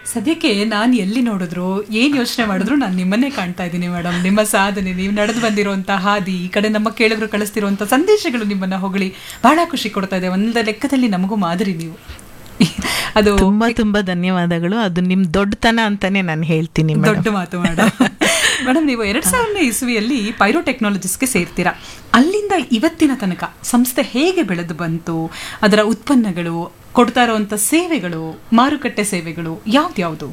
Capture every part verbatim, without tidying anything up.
ಸದ್ಯಕ್ಕೆ ನಾನು ಎಲ್ಲಿ ನೋಡಿದ್ರು ಏನ್ ಯೋಚನೆ ಮಾಡಿದ್ರು ನಾನು ನಿಮ್ಮನ್ನೇ ಕಾಣ್ತಾ ಇದ್ದೀನಿ ಮೇಡಮ್. ನಿಮ್ಮ ಸಾಧನೆ, ನೀವು ನಡೆದು ಬಂದಿರುವಂತ ಹಾದಿ, ಈ ಕಡೆ ನಮ್ಮ ಕೇಳಿದ್ರು ಕಳಿಸ್ತಿರುವಂತ ಸಂದೇಶಗಳು ನಿಮ್ಮನ್ನ ಹೊಗಳಿ ಬಹಳ ಖುಷಿ ಕೊಡ್ತಾ ಇದೆ. ಒಂದ ಲೆಕ್ಕದಲ್ಲಿ ನಮಗೂ ಮಾದರಿ ನೀವು. ಅದು ತುಂಬಾ ತುಂಬಾ ಧನ್ಯವಾದಗಳು. ಅದು ನಿಮ್ ದೊಡ್ಡತನ ಅಂತಾನೆ ನಾನು ಹೇಳ್ತೀನಿ. ದೊಡ್ಡ ಮಾತು ಮೇಡಮ್. ಮೇಡಮ್, ನೀವು ಎರಡ್ ಸಾವಿರನೇ ಇಸ್ವಿಯಲ್ಲಿ ಪೈರೋ ಟೆಕ್ನಾಲಜೀಸ್ಗೆ ಸೇರ್ತೀರಾ. ಅಲ್ಲಿಂದ ಇವತ್ತಿನ ತನಕ ಸಂಸ್ಥೆ ಹೇಗೆ ಬೆಳೆದು ಬಂತು? ಅದರ ಉತ್ಪನ್ನಗಳು, ಕೊಡ್ತಾ ಇರುವಂತ ಸೇವೆಗಳು, ಮಾರುಕಟ್ಟೆ ಸೇವೆಗಳು ಯಾವ್ದ್ಯಾವುದು?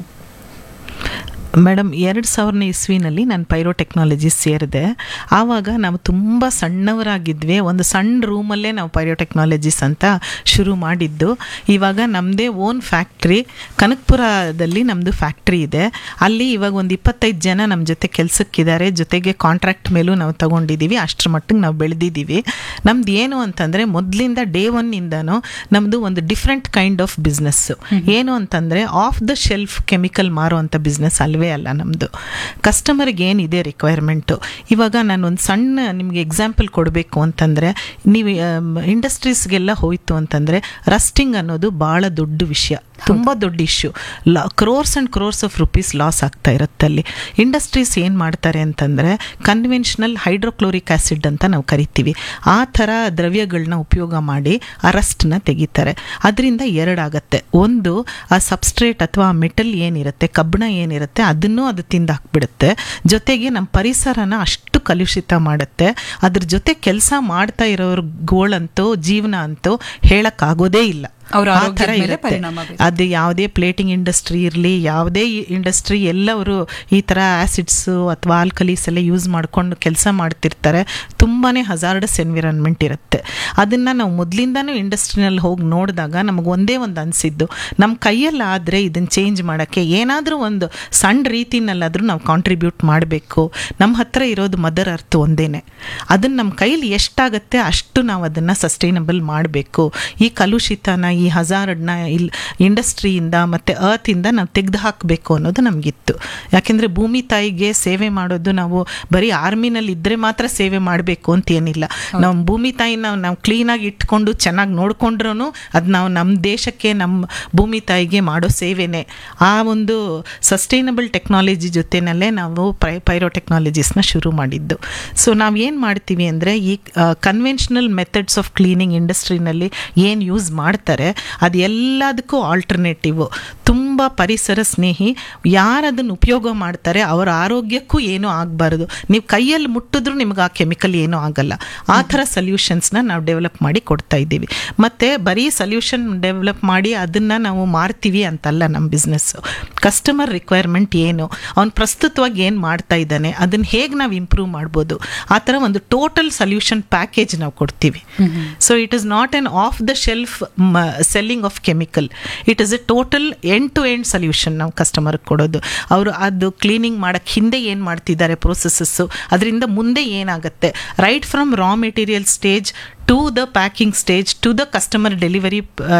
ಮೇಡಮ್, ಎರಡು ಸಾವಿರನೇ ಇಸ್ವಿನಲ್ಲಿ ನಾನು ಪೈರೋ ಟೆಕ್ನಾಲಜೀಸ್ ಸೇರಿದೆ. ಆವಾಗ ನಾವು ತುಂಬ ಸಣ್ಣವರಾಗಿದ್ವಿ. ಒಂದು ಸಣ್ಣ ರೂಮಲ್ಲೇ ನಾವು ಪೈರೋ ಟೆಕ್ನಾಲಜೀಸ್ ಅಂತ ಶುರು ಮಾಡಿದ್ದು. ಇವಾಗ ನಮ್ಮದೇ ಓನ್ ಫ್ಯಾಕ್ಟ್ರಿ ಕನಕಪುರದಲ್ಲಿ ನಮ್ಮದು ಫ್ಯಾಕ್ಟ್ರಿ ಇದೆ. ಅಲ್ಲಿ ಇವಾಗ ಒಂದು ಇಪ್ಪತ್ತೈದು ಜನ ನಮ್ಮ ಜೊತೆ ಕೆಲಸಕ್ಕಿದ್ದಾರೆ. ಜೊತೆಗೆ ಕಾಂಟ್ರಾಕ್ಟ್ ಮೇಲೂ ನಾವು ತಗೊಂಡಿದ್ದೀವಿ. ಅಷ್ಟರ ಮಟ್ಟಿಗೆ ನಾವು ಬೆಳೆದಿದ್ದೀವಿ. ನಮ್ದು ಏನು ಅಂತಂದರೆ, ಮೊದಲಿಂದ ಡೇ ಒನ್ನಿಂದನೂ ನಮ್ಮದು ಒಂದು ಡಿಫ್ರೆಂಟ್ ಕೈಂಡ್ ಆಫ್ ಬಿಸ್ನೆಸ್ಸು. ಏನು ಅಂತಂದರೆ, of the shelf chemical ಮಾರುವಂಥ business ಅಲ್ವೇ ಅಲ್ಲ ನಮ್ಮದು. ಕಸ್ಟಮರ್ಗೆ ಏನಿದೆ ರಿಕ್ವೈರ್ಮೆಂಟು, ಇವಾಗ ನಾನೊಂದು ಸಣ್ಣ ನಿಮಗೆ ಎಕ್ಸಾಂಪಲ್ ಕೊಡಬೇಕು ಅಂತಂದರೆ, ನೀವು ಇಂಡಸ್ಟ್ರೀಸ್ಗೆಲ್ಲ ಹೋಯಿತು ಅಂತಂದರೆ ರಸ್ಟಿಂಗ್ ಅನ್ನೋದು ಭಾಳ ದೊಡ್ಡ ವಿಷಯ, ತುಂಬ ದೊಡ್ಡ issue. Law crores and crores of rupees loss ಆಗ್ತಾ ಇರುತ್ತೆ ಅಲ್ಲಿ. ಇಂಡಸ್ಟ್ರೀಸ್ ಏನು ಮಾಡ್ತಾರೆ ಅಂತಂದರೆ, ಕನ್ವೆನ್ಷನಲ್ ಹೈಡ್ರೋಕ್ಲೋರಿಕ್ ಆ್ಯಸಿಡ್ ಅಂತ ನಾವು ಕರಿತೀವಿ, ಆ ಥರ ದ್ರವ್ಯಗಳನ್ನ ಉಪಯೋಗ ಮಾಡಿ ಆ ರಸ್ಟನ್ನ ತೆಗಿತಾರೆ. ಅದರಿಂದ ಎರಡಾಗತ್ತೆ. ಒಂದು, ಆ ಸಬ್ಸ್ಟ್ರೇಟ್ ಅಥವಾ ಮೆಟಲ್ ಏನಿರುತ್ತೆ, ಕಬ್ಬಣ ಏನಿರುತ್ತೆ, ಅದನ್ನು ಅದು ತಿಂದು ಹಾಕ್ಬಿಡುತ್ತೆ. ಜೊತೆಗೆ ನಮ್ಮ ಪರಿಸರನ ಅಷ್ಟು ಕಲುಷಿತ ಮಾಡುತ್ತೆ. ಅದ್ರ ಜೊತೆ ಕೆಲಸ ಮಾಡ್ತಾ ಇರೋರ್ಗಳಂತೂ ಜೀವನ ಅಂತೂ ಹೇಳಕ್ಕಾಗೋದೇ ಇಲ್ಲ. ಆ ಥರ ಇರುತ್ತೆ. ಅದು ಯಾವುದೇ ಪ್ಲೇಟಿಂಗ್ ಇಂಡಸ್ಟ್ರಿ ಇರಲಿ, ಯಾವುದೇ ಇಂಡಸ್ಟ್ರಿ, ಎಲ್ಲವರು ಈ ಥರ ಆ್ಯಸಿಡ್ಸು ಅಥವಾ ಆಲ್ಕಲೀಸ್ ಎಲ್ಲ ಯೂಸ್ ಮಾಡ್ಕೊಂಡು ಕೆಲಸ ಮಾಡ್ತಿರ್ತಾರೆ. ತುಂಬಾ ಹಜಾರ್ಡಸ್ ಎನ್ವಿರಾನ್ಮೆಂಟ್ ಇರುತ್ತೆ. ಅದನ್ನು ನಾವು ಮೊದಲಿಂದನೂ ಇಂಡಸ್ಟ್ರಿನಲ್ಲಿ ಹೋಗಿ ನೋಡಿದಾಗ ನಮಗೆ ಒಂದೇ ಒಂದು ಅನಿಸಿದ್ದು, ನಮ್ಮ ಕೈಯಲ್ಲಾದರೆ ಇದನ್ನು ಚೇಂಜ್ ಮಾಡೋಕ್ಕೆ ಏನಾದರೂ ಒಂದು ಸಣ್ಣ ರೀತಿನಲ್ಲಾದರೂ ನಾವು ಕಾಂಟ್ರಿಬ್ಯೂಟ್ ಮಾಡಬೇಕು. ನಮ್ಮ ಹತ್ರ ಇರೋದು ಮದರ್ ಅರ್ತ್ ಒಂದೇ. ಅದನ್ನು ನಮ್ಮ ಕೈಲಿ ಎಷ್ಟಾಗತ್ತೆ ಅಷ್ಟು ನಾವು ಅದನ್ನು ಸಸ್ಟೈನಬಲ್ ಮಾಡಬೇಕು. ಈ ಕಲುಷಿತನ, ಈ ಹಜಾರ್ಡ್ನ ಇಲ್ಲಿ ಇಂಡಸ್ಟ್ರಿಯಿಂದ ಮತ್ತು ಅರ್ತಿಂದ ನಾವು ತೆಗೆದು ಹಾಕಬೇಕು ಅನ್ನೋದು ನಮಗಿತ್ತು. ಯಾಕೆಂದರೆ ಭೂಮಿ ತಾಯಿಗೆ ಸೇವೆ ಮಾಡೋದು ನಾವು ಬರೀ ಆರ್ಮಿನಲ್ಲಿ ಇದ್ದರೆ ಮಾತ್ರ ಸೇವೆ ಮಾಡಬೇಕು ಅಂತ ಏನಿಲ್ಲ. ನಾವು ಭೂಮಿ ತಾಯಿನ ನಾವು ಕ್ಲೀನಾಗಿ ಇಟ್ಕೊಂಡು ಚೆನ್ನಾಗಿ ನೋಡಿಕೊಂಡ್ರೂ ಅದು ನಾವು ನಮ್ಮ ದೇಶಕ್ಕೆ, ನಮ್ಮ ಭೂಮಿ ತಾಯಿಗೆ ಮಾಡೋ ಸೇವೆನೇ. ಆ ಒಂದು ಸಸ್ಟೈನಬಲ್ ಟೆಕ್ನಾಲಜಿ ಜೊತೆಯಲ್ಲೇ ನಾವು ಪೈ ಪೈರೋ ಟೆಕ್ನಾಲಜೀಸ್ನ ಶುರು ಮಾಡಿದ್ದು. ಸೊ ನಾವು ಏನು ಮಾಡ್ತೀವಿ ಅಂದರೆ, ಈ ಕನ್ವೆನ್ಷನಲ್ ಮೆಥಡ್ಸ್ ಆಫ್ ಕ್ಲೀನಿಂಗ್ ಇಂಡಸ್ಟ್ರಿನಲ್ಲಿ ಏನು ಯೂಸ್ ಮಾಡ್ತಾರೆ ಅದು ಎಲ್ಲದಕ್ಕೂ ಆಲ್ಟರ್ನೇಟಿವ್, ತುಂಬ ಪರಿಸರ ಸ್ನೇಹಿ. ಯಾರು ಅದನ್ನು ಉಪಯೋಗ ಮಾಡ್ತಾರೆ ಅವರ ಆರೋಗ್ಯಕ್ಕೂ ಏನೂ ಆಗಬಾರ್ದು. ನೀವು ಕೈಯಲ್ಲಿ ಮುಟ್ಟಿದ್ರೂ ನಿಮ್ಗೆ ಆ ಕೆಮಿಕಲ್ ಏನೂ ಆಗಲ್ಲ. ಆ ಥರ ಸೊಲ್ಯೂಷನ್ಸ್ನ ನಾವು ಡೆವಲಪ್ ಮಾಡಿ ಕೊಡ್ತಾ ಇದ್ದೀವಿ. ಮತ್ತು ಬರೀ ಸೊಲ್ಯೂಷನ್ ಡೆವಲಪ್ ಮಾಡಿ ಅದನ್ನು ನಾವು ಮಾರ್ತೀವಿ ಅಂತಲ್ಲ ನಮ್ಮ ಬಿಸ್ನೆಸ್ಸು. ಕಸ್ಟಮರ್ ರಿಕ್ವೈರ್ಮೆಂಟ್ ಏನು, ಅವ್ನು ಪ್ರಸ್ತುತವಾಗಿ ಏನು ಮಾಡ್ತಾ ಇದ್ದಾನೆ, ಅದನ್ನು ಹೇಗೆ ನಾವು ಇಂಪ್ರೂವ್ ಮಾಡ್ಬೋದು, ಆ ಥರ ಒಂದು ಟೋಟಲ್ ಸೊಲ್ಯೂಷನ್ ಪ್ಯಾಕೇಜ್ ನಾವು ಕೊಡ್ತೀವಿ. So it is not an of the shelf selling of chemical, it is A total end to end solution ನಾವು ಕಸ್ಟಮರ್ಗೆ ಕೊಡೋದು. ಅವರು ಅದು ಕ್ಲೀನಿಂಗ್ ಮಾಡೋಕ್ಕೆ ಹಿಂದೆ ಏನು ಮಾಡ್ತಿದ್ದಾರೆ ಪ್ರೊಸೆಸಸ್ಸು, ಅದರಿಂದ ಮುಂದೆ ಏನಾಗುತ್ತೆ, right from raw material stage to the packing stage to the customer delivery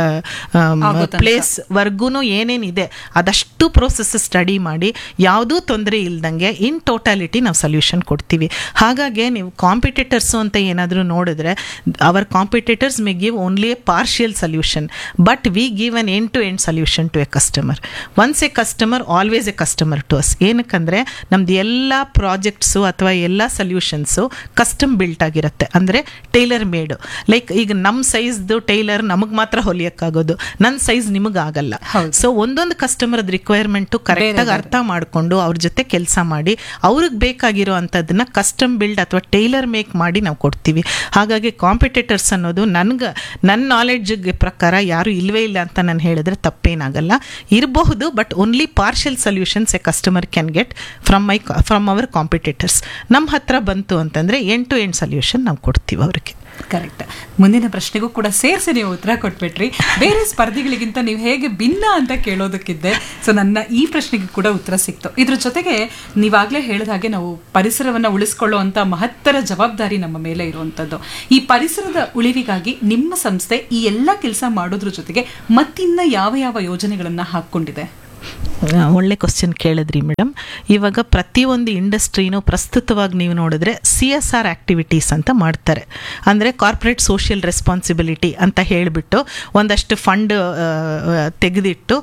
place ವರ್ಗೂ ಏನೇನಿದೆ ಅದಷ್ಟು ಪ್ರೋಸೆಸ್ ಸ್ಟಡಿ ಮಾಡಿ ಯಾವುದೂ ತೊಂದರೆ ಇಲ್ದಂಗೆ ಇನ್ ಟೋಟಾಲಿಟಿ ನಾವು ಸೊಲ್ಯೂಷನ್ ಕೊಡ್ತೀವಿ. ಹಾಗಾಗಿ ನೀವು ಕಾಂಪಿಟೇಟರ್ಸು ಅಂತ ಏನಾದರೂ ನೋಡಿದ್ರೆ, hour competitors May give only A partial solution, but we give an end to end solution to A customer. Once A customer always A customer to us. ಏನಕ್ಕಂದರೆ ನಮ್ದು ಎಲ್ಲ ಪ್ರಾಜೆಕ್ಟ್ಸು ಅಥವಾ ಎಲ್ಲ ಸೊಲ್ಯೂಷನ್ಸು ಕಸ್ಟಮ್ ಬಿಲ್ಟ್ ಆಗಿರುತ್ತೆ, ಅಂದರೆ tailor made. Like ಈಗ ನಮ್ಮ ಸೈಜ್ದು tailor ನಮಗೆ ಮಾತ್ರ ಹೊಲಿಯಕ್ಕಾಗೋದು, ನನ್ನ ಸೈಜ್ ನಿಮಗೆ ಆಗಲ್ಲ. ಸೊ ಒಂದೊಂದು ಕಸ್ಟಮರ್ ರಿಕ್ವೈರ್ಮೆಂಟು ಕರೆಕ್ಟಾಗಿ ಅರ್ಥ ಮಾಡಿಕೊಂಡು ಅವ್ರ ಜೊತೆ ಕೆಲಸ ಮಾಡಿ ಅವ್ರಿಗೆ ಬೇಕಾಗಿರೋ ಅಂಥದ್ದನ್ನ ಕಸ್ಟಮ್ ಬಿಲ್ಡ್ ಅಥವಾ ಟೈಲರ್ ಮೇಕ್ ಮಾಡಿ ನಾವು ಕೊಡ್ತೀವಿ. ಹಾಗಾಗಿ ಕಾಂಪಿಟೇಟರ್ಸ್ ಅನ್ನೋದು ನನಗೆ ನನ್ನ ನಾಲೆಡ್ಜ್ಗೆ ಪ್ರಕಾರ ಯಾರು ಇಲ್ವೇ ಇಲ್ಲ ಅಂತ ನಾನು ಹೇಳಿದ್ರೆ ತಪ್ಪೇನಾಗಲ್ಲ. ಇರಬಹುದು, but only partial solutions A customer can get from my from our competitors. ನಮ್ಮ ಹತ್ರ ಬಂತು ಅಂತಂದರೆ ಎಂಡ್ ಟು ಎಂಡ್ ಸೊಲ್ಯೂಷನ್ ನಾವು ಕೊಡ್ತೀವಿ ಅವ್ರಿಗೆ. ಕರೆಕ್ಟ್. ಮುಂದಿನ ಪ್ರಶ್ನೆಗೂ ಕೂಡ ಸೇರಿಸಿ ನೀವು ಉತ್ತರ ಕೊಟ್ಬಿಟ್ರಿ. ಬೇರೆ ಸ್ಪರ್ಧಿಗಳಿಗಿಂತ ನೀವು ಹೇಗೆ ಭಿನ್ನ ಅಂತ ಕೇಳೋದಕ್ಕಿದ್ದೆ. ಸೊ ನನ್ನ ಈ ಪ್ರಶ್ನೆಗೆ ಕೂಡ ಉತ್ತರ ಸಿಕ್ತು. ಇದ್ರ ಜೊತೆಗೆ ನೀವಾಗಲೇ ಹೇಳಿದ ಹಾಗೆ ನಾವು ಪರಿಸರವನ್ನು ಉಳಿಸ್ಕೊಳ್ಳುವಂಥ ಮಹತ್ತರ ಜವಾಬ್ದಾರಿ ನಮ್ಮ ಮೇಲೆ ಇರುವಂಥದ್ದು. ಈ ಪರಿಸರದ ಉಳಿವಿಗಾಗಿ ನಿಮ್ಮ ಸಂಸ್ಥೆ ಈ ಎಲ್ಲ ಕೆಲಸ ಮಾಡೋದ್ರ ಜೊತೆಗೆ ಮತ್ತಿನ್ನ ಯಾವ ಯಾವ ಯೋಜನೆಗಳನ್ನು ಹಾಕ್ಕೊಂಡಿದೆ? ಒಳ್ಳೆ ಕ್ವಶನ್ ಕೇಳಿದ್ರಿ ಮೇಡಮ್. ಇವಾಗ ಪ್ರತಿಯೊಂದು ಇಂಡಸ್ಟ್ರಿನೂ ಪ್ರಸ್ತುತವಾಗಿ ನೀವು ನೋಡಿದ್ರೆ ಸಿ ಎಸ್ ಆರ್ ಆ್ಯಕ್ಟಿವಿಟೀಸ್ ಅಂತ ಮಾಡ್ತಾರೆ. ಅಂದರೆ ಕಾರ್ಪೊರೇಟ್ ಸೋಷಿಯಲ್ ರೆಸ್ಪಾನ್ಸಿಬಿಲಿಟಿ ಅಂತ ಹೇಳಿಬಿಟ್ಟು ಒಂದಷ್ಟು ಫಂಡ್ ತೆಗೆದಿಟ್ಟು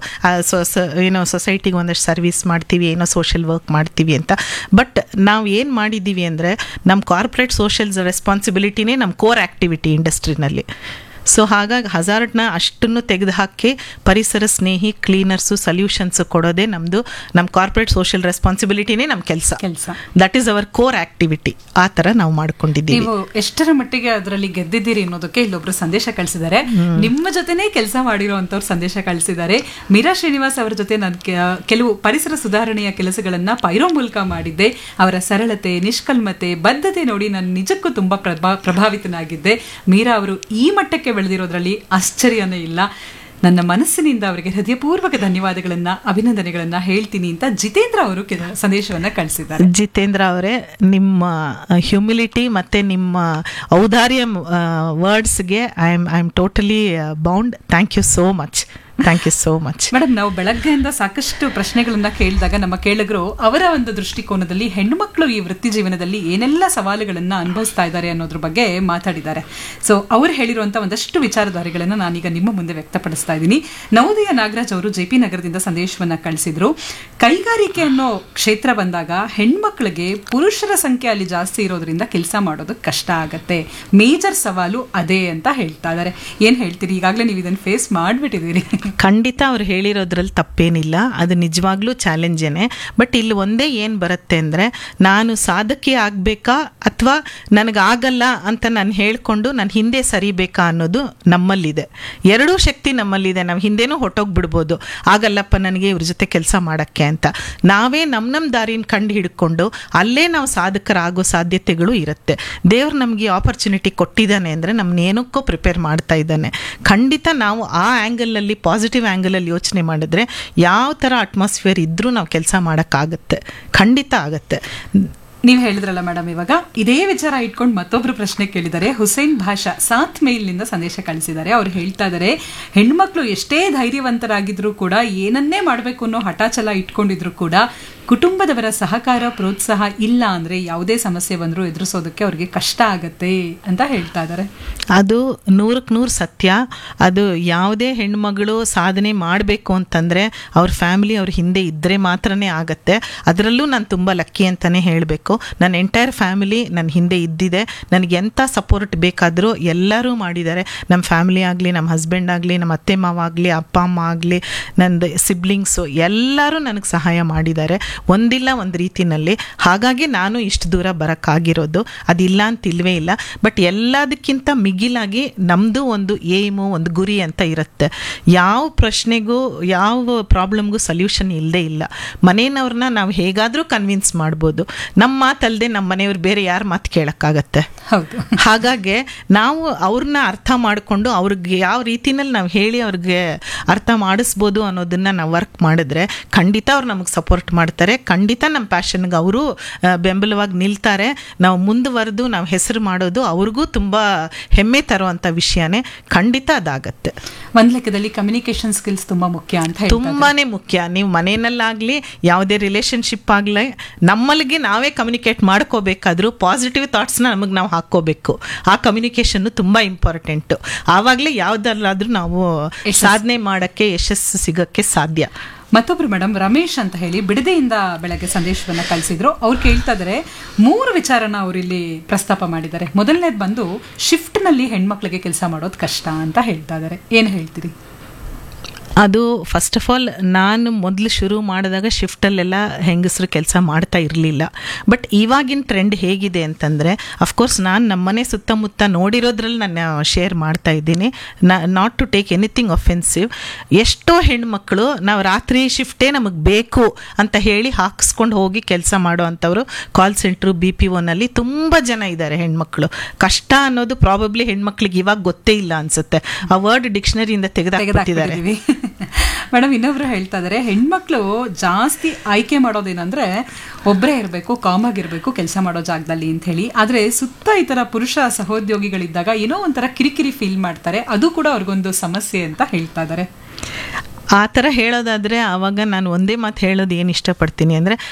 ಏನೋ ಸೊಸೈಟಿಗೆ ಒಂದಷ್ಟು ಸರ್ವಿಸ್ ಮಾಡ್ತೀವಿ, ಏನೋ ಸೋಷಿಯಲ್ ವರ್ಕ್ ಮಾಡ್ತೀವಿ ಅಂತ. ಬಟ್ ನಾವು ಏನು ಮಾಡಿದ್ದೀವಿ ಅಂದರೆ ನಮ್ಮ ಕಾರ್ಪೊರೇಟ್ ಸೋಷಿಯಲ್ ರೆಸ್ಪಾನ್ಸಿಬಿಲಿಟಿನೇ ನಮ್ಮ ಕೋರ್ ಆ್ಯಕ್ಟಿವಿಟಿ ಇಂಡಸ್ಟ್ರಿನಲ್ಲಿ. ಸೊ ಹಾಗಾಗಿ ಹಜಾರ್ಡ್ನ ಅಷ್ಟನ್ನು ತೆಗೆದುಹಾಕಿ ಪರಿಸರ ಸ್ನೇಹಿ ಕ್ಲೀನರ್ಸು ಸೊಲ್ಯೂಷನ್ಸು ಕೊಡೋದೇ ನಮ್ಮದು, ನಮ್ಮ ಕಾರ್ಪೊರೇಟ್ ಸೋಷಿಯಲ್ ರೆಸ್ಪಾನ್ಸಿಬಿಲಿಟಿನೇ ನಮ್ಮ ಕೆಲಸ ಕೆಲಸ that is our core activity. ಆ ಥರ ನಾವು ಮಾಡ್ಕೊಂಡಿದ್ದೀವಿ. ನೀವು ಎಷ್ಟರ ಮಟ್ಟಿಗೆ ಅದರಲ್ಲಿ ಗೆದ್ದಿದ್ದೀರಿ ಅನ್ನೋದಕ್ಕೆ ಇಲ್ಲೊಬ್ರು ಸಂದೇಶ ಕಳಿಸಿದ್ದಾರೆ. ನಿಮ್ಮ ಜೊತೆನೇ ಕೆಲಸ ಮಾಡಿರುವಂತವ್ರು ಸಂದೇಶ ಕಳಿಸಿದ್ದಾರೆ. ಮೀರಾ ಶ್ರೀನಿವಾಸ್ ಅವರ ಜೊತೆ ನಾನು ಕೆಲವು ಪರಿಸರ ಸುಧಾರಣೆಯ ಕೆಲಸಗಳನ್ನ ಪೈರೋ ಮೂಲಕ ಮಾಡಿದ್ದೆ. ಅವರ ಸರಳತೆ, ನಿಷ್ಕಲ್ಮತೆ, ಬದ್ಧತೆ ನೋಡಿ ನಾನು ನಿಜಕ್ಕೂ ತುಂಬಾ ಪ್ರಭಾ ಪ್ರಭಾವಿತನಾಗಿದ್ದೆ. ಮೀರಾ ಅವರು ಈ ಮಟ್ಟಕ್ಕೆ ಬೆಳೆದಿರೋದ್ರಲ್ಲಿ ಆಶ್ಚರ್ಯನೇ ಇಲ್ಲ. ನನ್ನ ಮನಸ್ಸಿನಿಂದ ಅವರಿಗೆ ಹೃದಯಪೂರ್ವಕ ಧನ್ಯವಾದಗಳನ್ನ, ಅಭಿನಂದನೆಗಳನ್ನ ಹೇಳ್ತೀನಿ ಅಂತ ಜಿತೇಂದ್ರ ಅವರು ಸಂದೇಶವನ್ನ ಕಳಿಸಿದ್ದಾರೆ. ಜಿತೇಂದ್ರ ಅವರೇ, ನಿಮ್ಮ ಹ್ಯೂಮಿಲಿಟಿ ಮತ್ತೆ ನಿಮ್ಮ ಔದಾರ್ಯ ವರ್ಡ್ಸ್ಗೆ I am I am totally bound. Thank you so much. Thank you so much madam. ನಾವು ಬೆಳಗ್ಗೆಯಿಂದ ಸಾಕಷ್ಟು ಪ್ರಶ್ನೆಗಳನ್ನ ಕೇಳಿದಾಗ ನಮ್ಮ ಕೇಳಿಗರು ಅವರ ಒಂದು ದೃಷ್ಟಿಕೋನದಲ್ಲಿ ಹೆಣ್ಣುಮಕ್ಕಳು ಈ ವೃತ್ತಿ ಜೀವನದಲ್ಲಿ ಏನೆಲ್ಲ ಸವಾಲುಗಳನ್ನ ಅನುಭವಿಸ್ತಾ ಇದ್ದಾರೆ ಅನ್ನೋದ್ರ ಬಗ್ಗೆ ಮಾತಾಡಿದ್ದಾರೆ. ಸೊ ಅವ್ರು ಹೇಳಿರುವಂತ ಒಂದಷ್ಟು ವಿಚಾರಧಾರೆಗಳನ್ನ ನಾನೀಗ ನಿಮ್ಮ ಮುಂದೆ ವ್ಯಕ್ತಪಡಿಸ್ತಾ ಇದ್ದೀನಿ. ನವೋದಯ ನಾಗರಾಜ್ ಅವರು ಜೆ ಪಿ ನಗರದಿಂದ ಸಂದೇಶವನ್ನ ಕಳಿಸಿದ್ರು. ಕೈಗಾರಿಕೆ ಅನ್ನೋ ಕ್ಷೇತ್ರ ಬಂದಾಗ ಹೆಣ್ಮಕ್ಳಿಗೆ ಪುರುಷರ ಸಂಖ್ಯೆ ಅಲ್ಲಿ ಜಾಸ್ತಿ ಇರೋದ್ರಿಂದ ಕೆಲಸ ಮಾಡೋದು ಕಷ್ಟ ಆಗತ್ತೆ, ಮೇಜರ್ ಸವಾಲು ಅದೇ ಅಂತ ಹೇಳ್ತಾ ಇದ್ದಾರೆ. ಏನ್ ಹೇಳ್ತೀರಿ? ಈಗಾಗಲೇ ನೀವು ಇದನ್ನ ಫೇಸ್ ಮಾಡ್ಬಿಟ್ಟಿದ್ದೀರಿ. ಖಂಡಿತ ಅವ್ರು ಹೇಳಿರೋದ್ರಲ್ಲಿ ತಪ್ಪೇನಿಲ್ಲ, ಅದು ನಿಜವಾಗ್ಲೂ ಚಾಲೆಂಜೇನೆ. ಬಟ್ ಇಲ್ಲಿ ಒಂದೇ ಏನು ಬರುತ್ತೆ ಅಂದರೆ, ನಾನು ಸಾಧಕಿ ಆಗಬೇಕಾ ಅಥವಾ ನನಗಾಗಲ್ಲ ಅಂತ ನಾನು ಹೇಳಿಕೊಂಡು ನಾನು ಹಿಂದೆ ಸರಿಬೇಕಾ ಅನ್ನೋದು ನಮ್ಮಲ್ಲಿದೆ. ಎರಡೂ ಶಕ್ತಿ ನಮ್ಮಲ್ಲಿದೆ. ನಾವು ಹಿಂದೆನೂ ಹೊಟ್ಟೋಗ್ಬಿಡ್ಬೋದು, ಆಗಲ್ಲಪ್ಪ ನನಗೆ ಇವ್ರ ಜೊತೆ ಕೆಲಸ ಮಾಡೋಕ್ಕೆ ಅಂತ. ನಾವೇ ನಮ್ಮ ನಮ್ಮ ದಾರಿನ ಕಂಡು ಹಿಡ್ಕೊಂಡು ಅಲ್ಲೇ ನಾವು ಸಾಧಕರಾಗೋ ಸಾಧ್ಯತೆಗಳು ಇರುತ್ತೆ. ದೇವ್ರು ನಮಗೆ ಆಪರ್ಚುನಿಟಿ ಕೊಟ್ಟಿದ್ದಾನೆ ಅಂದರೆ ನಮ್ಮನ್ನ ಏನಕ್ಕೋ ಪ್ರಿಪೇರ್ ಮಾಡ್ತಾ ಇದ್ದಾನೆ. ಖಂಡಿತ ನಾವು ಆ ಆ್ಯಂಗಲಲ್ಲಿ, ಪಾಸಿಟಿವ್ ಆ್ಯಂಗಲಲ್ಲಿ ಯೋಚನೆ ಮಾಡಿದ್ರೆ ಯಾವ ಥರ ಅಟ್ಮಾಸ್ಫಿಯರ್ ಇದ್ರೂ ನಾವು ಕೆಲಸ ಮಾಡೋಕ್ಕಾಗತ್ತೆ, ಖಂಡಿತ ಆಗತ್ತೆ. ನೀವು ಹೇಳಿದ್ರಲ್ಲ ಮೇಡಮ್, ಇವಾಗ ಇದೇ ವಿಚಾರ ಇಟ್ಕೊಂಡು ಮತ್ತೊಬ್ರು ಪ್ರಶ್ನೆ ಕೇಳಿದ್ದಾರೆ. ಹುಸೇನ್ ಭಾಷಾ ಸಾತ್ ಮೇಲ್ನಿಂದ ಸಂದೇಶ ಕಳಿಸಿದ್ದಾರೆ. ಅವ್ರು ಹೇಳ್ತಾ ಇದ್ದಾರೆ, ಹೆಣ್ಮಕ್ಳು ಎಷ್ಟೇ ಧೈರ್ಯವಂತರಾಗಿದ್ರು ಕೂಡ, ಏನನ್ನೇ ಮಾಡಬೇಕು ಅನ್ನೋ ಹಠಾಚಲ ಇಟ್ಕೊಂಡಿದ್ರು ಕೂಡ, ಕುಟುಂಬದವರ ಸಹಕಾರ ಪ್ರೋತ್ಸಾಹ ಇಲ್ಲ ಅಂದ್ರೆ ಯಾವುದೇ ಸಮಸ್ಯೆ ಬಂದರೂ ಎದುರಿಸೋದಕ್ಕೆ ಅವ್ರಿಗೆ ಕಷ್ಟ ಆಗತ್ತೆ ಅಂತ ಹೇಳ್ತಾ ಇದ್ದಾರೆ. ಅದು ನೂರಕ್ಕೆ ನೂರು ಸತ್ಯ. ಅದು ಯಾವುದೇ ಹೆಣ್ಮಗಳು ಸಾಧನೆ ಮಾಡಬೇಕು ಅಂತಂದರೆ ಅವ್ರ ಫ್ಯಾಮಿಲಿ ಅವ್ರ ಹಿಂದೆ ಇದ್ದರೆ ಮಾತ್ರನೇ ಆಗತ್ತೆ. ಅದರಲ್ಲೂ ನಾನು ತುಂಬ ಲಕ್ಕಿ ಅಂತಲೇ ಹೇಳಬೇಕು. ನನ್ನ ಎಂಟೈರ್ ಫ್ಯಾಮಿಲಿ ನನ್ನ ಹಿಂದೆ ಇದ್ದಿದೆ. ನನಗೆ ಎಂಥ ಸಪೋರ್ಟ್ ಬೇಕಾದರೂ ಎಲ್ಲರೂ ಮಾಡಿದ್ದಾರೆ. ನಮ್ಮ ಫ್ಯಾಮಿಲಿ ಆಗಲಿ, ನಮ್ಮ ಹಸ್ಬೆಂಡ್ ಆಗಲಿ, ನಮ್ಮ ಅತ್ತೆ ಮಾವ ಆಗಲಿ, ಅಪ್ಪ ಅಮ್ಮ ಆಗಲಿ, ನಂದು ಸಿಬ್ಲಿಂಗ್ಸು ಎಲ್ಲರೂ ನನಗೆ ಸಹಾಯ ಮಾಡಿದ್ದಾರೆ ಒಂದಿಲ್ಲ ಒಂದು ರೀತಿಯಲ್ಲಿ. ಹಾಗಾಗಿ ನಾನು ಇಷ್ಟು ದೂರ ಬರೋಕ್ಕಾಗಿರೋದು. ಅದಿಲ್ಲ ಅಂತ ಇಲ್ವೇ ಇಲ್ಲ. ಬಟ್ ಎಲ್ಲದಕ್ಕಿಂತ ಮಿಗಿಲಾಗಿ ನಮ್ಮದು ಒಂದು ಏಮು, ಒಂದು ಗುರಿ ಅಂತ ಇರುತ್ತೆ. ಯಾವ ಪ್ರಶ್ನೆಗೂ ಯಾವ ಪ್ರಾಬ್ಲಮ್ಗೂ ಸೊಲ್ಯೂಷನ್ ಇಲ್ಲದೇ ಇಲ್ಲ. ಮನೆಯವ್ರನ್ನ ನಾವು ಹೇಗಾದರೂ ಕನ್ವಿನ್ಸ್ ಮಾಡ್ಬೋದು. ನಮ್ಮ ಮಾತಲ್ಲದೆ ನಮ್ಮ ಮನೆಯವ್ರು ಬೇರೆ ಯಾರ ಮಾತು ಕೇಳೋಕ್ಕಾಗತ್ತೆ? ಹೌದು. ಹಾಗಾಗಿ ನಾವು ಅವ್ರನ್ನ ಅರ್ಥ ಮಾಡಿಕೊಂಡು ಅವ್ರಿಗೆ ಯಾವ ರೀತಿನಲ್ಲಿ ನಾವು ಹೇಳಿ ಅವ್ರಿಗೆ ಅರ್ಥ ಮಾಡಿಸ್ಬೋದು ಅನ್ನೋದನ್ನ ನಾವು ವರ್ಕ್ ಮಾಡಿದ್ರೆ ಖಂಡಿತ ಅವ್ರು ನಮಗೆ ಸಪೋರ್ಟ್ ಮಾಡ್ತಾರೆ. ಖಂಡಿತ ನಮ್ಮ ಪ್ಯಾಷನ್ಗೆ ಅವರು ಬೆಂಬಲವಾಗಿ ನಿಲ್ತಾರೆ. ನಾವು ಮುಂದುವರೆದು ನಾವು ಹೆಸರು ಮಾಡೋದು ಅವ್ರಿಗೂ ತುಂಬ ಹೆಮ್ಮೆ ತರುವಂಥ ವಿಷಯನೇ. ಖಂಡಿತ ಅದಾಗತ್ತೆ. ಒಂದ್ ಲೆಕ್ಕದಲ್ಲಿ ಕಮ್ಯುನಿಕೇಶನ್ ಸ್ಕಿಲ್ಸ್ ತುಂಬಾ ಮುಖ್ಯ ಅಂತ ತುಂಬಾನೇ ಮುಖ್ಯ. ನೀವು ಮನೆಯಲ್ಲಾಗಲಿ ಯಾವುದೇ ರಿಲೇಷನ್ಶಿಪ್ ಆಗಲಿ ನಮ್ಮಲ್ಲಿಗೆ ನಾವೇ ಕಮ್ಯುನಿಕೇಟ್ ಮಾಡ್ಕೋಬೇಕಾದ್ರೂ ಪಾಸಿಟಿವ್ ಥಾಟ್ಸ್ನ ನಮಗೆ ನಾವು ಹಾಕ್ಕೋಬೇಕು. ಆ ಕಮ್ಯುನಿಕೇಷನ್ನು ತುಂಬ ಇಂಪಾರ್ಟೆಂಟು. ಆವಾಗಲೇ ಯಾವುದಲ್ಲಾದ್ರೂ ನಾವು ಸಾಧನೆ ಮಾಡೋಕ್ಕೆ, ಯಶಸ್ಸು ಸಿಗೋಕ್ಕೆ ಸಾಧ್ಯ. ಮತ್ತೊಬ್ರು ಮೇಡಮ್ ರಮೇಶ್ ಅಂತ ಹೇಳಿ ಬಿಡದೆಯಿಂದ ಬೆಳಗ್ಗೆ ಸಂದೇಶವನ್ನ ಕಳಿಸಿದ್ರು. ಅವ್ರು ಕೇಳ್ತಾ ಇದ್ದಾರೆ, ಮೂರು ವಿಚಾರನ ಅವರು ಇಲ್ಲಿ ಪ್ರಸ್ತಾಪ ಮಾಡಿದ್ದಾರೆ. ಮೊದಲನೇದು ಬಂದು ಶಿಫ್ಟ್ ನಲ್ಲಿ ಹೆಣ್ಮಕ್ಳಿಗೆ ಕೆಲಸ ಮಾಡೋದು ಕಷ್ಟ ಅಂತ ಹೇಳ್ತಾ ಇದ್ದಾರೆ. ಏನು ಹೇಳ್ತೀರಿ? ಅದು ಫಸ್ಟ್ ಆಫ್ ಆಲ್ ನಾನು ಮೊದಲು ಶುರು ಮಾಡಿದಾಗ ಶಿಫ್ಟಲ್ಲೆಲ್ಲ ಹೆಂಗಸರು ಕೆಲಸ ಮಾಡ್ತಾ ಇರಲಿಲ್ಲ. ಬಟ್ ಇವಾಗಿನ ಟ್ರೆಂಡ್ ಹೇಗಿದೆ ಅಂತಂದರೆ, ಅಫ್ಕೋರ್ಸ್ ನಾನು ನಮ್ಮನೆ ಸುತ್ತಮುತ್ತ ನೋಡಿರೋದ್ರಲ್ಲಿ ನಾನು ಶೇರ್ ಮಾಡ್ತಾ ಇದ್ದೀನಿ, not to take anything offensive. ಎಷ್ಟೋ ಹೆಣ್ಮಕ್ಳು ನಾವು ರಾತ್ರಿ ಶಿಫ್ಟೇ ನಮಗೆ ಬೇಕು ಅಂತ ಹೇಳಿ ಹಾಕಿಸ್ಕೊಂಡು ಹೋಗಿ ಕೆಲಸ ಮಾಡೋ ಅಂಥವ್ರು ಕಾಲ್ ಸೆಂಟ್ರು, ಬಿ ಪಿ ಒನಲ್ಲಿ ತುಂಬ ಜನ ಇದ್ದಾರೆ ಹೆಣ್ಮಕ್ಳು. ಕಷ್ಟ ಅನ್ನೋದು ಪ್ರಾಬಬ್ಲಿ ಹೆಣ್ಮಕ್ಳಿಗೆ ಇವಾಗ ಗೊತ್ತೇ ಇಲ್ಲ ಅನ್ಸುತ್ತೆ. ಆ ವರ್ಡ್ ಡಿಕ್ಷನರಿಯಿಂದ ತೆಗೆದಾಕ್ಬಿಟ್ಟಿದ್ದಾರೆ. ಮೇಡಮ್ ಇನ್ನೊಬ್ರು ಹೇಳ್ತಾ ಇದಾರೆ, ಹೆಣ್ಮಕ್ಳು ಜಾಸ್ತಿ ಆಯ್ಕೆ ಮಾಡೋದೇನಂದ್ರೆ ಒಬ್ಬರೇ ಇರಬೇಕು, ಕಾಮ್ ಆಗಿರ್ಬೇಕು ಕೆಲಸ ಮಾಡೋ ಜಾಗದಲ್ಲಿ ಅಂತ ಹೇಳಿ. ಆದ್ರೆ ಸುತ್ತ ಈ ತರ ಪುರುಷ ಸಹೋದ್ಯೋಗಿಗಳಿದ್ದಾಗ ಏನೋ ಒಂಥರ ಕಿರಿಕಿರಿ ಫೀಲ್ ಮಾಡ್ತಾರೆ. ಅದು ಕೂಡ ಅವ್ರಿಗೊಂದು ಸಮಸ್ಯೆ ಅಂತ ಹೇಳ್ತಾ ಇದಾರೆ. ಆ ಥರ ಹೇಳೋದಾದರೆ ಆವಾಗ ನಾನು ಒಂದೇ ಮಾತು ಹೇಳೋದು ಏನು ಇಷ್ಟಪಡ್ತೀನಿ ಅಂದರೆ